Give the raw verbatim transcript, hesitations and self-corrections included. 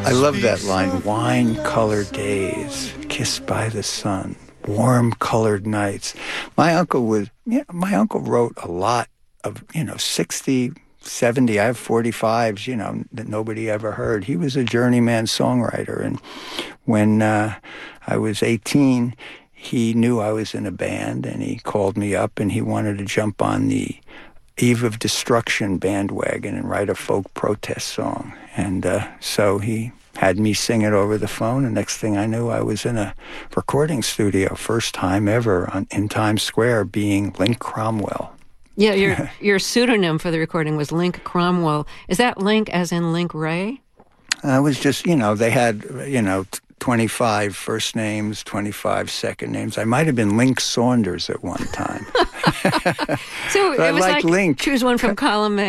I love that line, wine-colored days, kissed by the sun, warm-colored nights. My uncle was, yeah, my uncle wrote a lot of, you know, sixty, seventy, I have forty-fives, you know, that nobody ever heard. He was a journeyman songwriter, and when uh, I was eighteen, he knew I was in a band, and he called me up, and he wanted to jump on the Eve of Destruction bandwagon and write a folk protest song. And uh, so he had me sing it over the phone, and next thing I knew, I was in a recording studio, first time ever on, in Times Square, being Link Cromwell. Yeah, your your pseudonym for the recording was Link Cromwell. Is that Link as in Link Wray? I was just, you know, they had, you know, twenty-five first names, twenty-five second names. I might have been Link Saunders at one time. So it I was like like Link. choose one from column A.